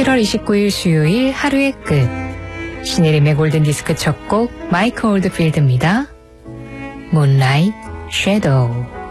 7월 29일 수요일 하루의 끝. 신혜림의 골든디스크 첫 곡 마이크 올드필드입니다. Moonlight Shadow.